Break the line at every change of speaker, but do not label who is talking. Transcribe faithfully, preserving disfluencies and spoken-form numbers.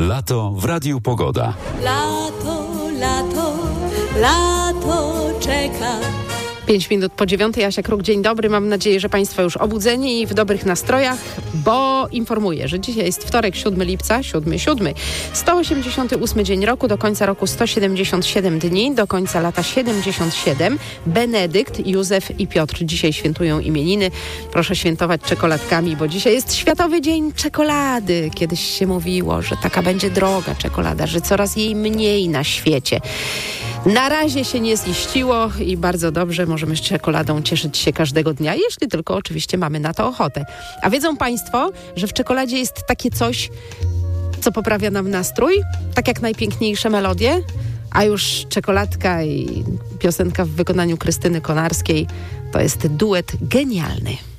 Lato w Radiu Pogoda.
Lato, lato, lato czeka.
Pięć minut po dziewiątej, Asia Kruk, dzień dobry. Mam nadzieję, że Państwo już obudzeni i w dobrych nastrojach, bo informuję, że dzisiaj jest wtorek, siódmego lipca, siódmy, siódmy, sto osiemdziesiąty ósmy dzień roku, do końca roku sto siedemdziesiąt siedem dni, do końca lata siedemdziesiąt siedem. Benedykt, Józef i Piotr dzisiaj świętują imieniny. Proszę świętować czekoladkami, bo dzisiaj jest Światowy Dzień Czekolady. Kiedyś się mówiło, że taka będzie droga czekolada, że coraz jej mniej na świecie. Na razie się nie ziściło i bardzo dobrze, możemy z czekoladą cieszyć się każdego dnia, jeśli tylko oczywiście mamy na to ochotę. A wiedzą Państwo, że w czekoladzie jest takie coś, co poprawia nam nastrój, tak jak najpiękniejsze melodie, a już czekoladka i piosenka w wykonaniu Krystyny Konarskiej to jest duet genialny.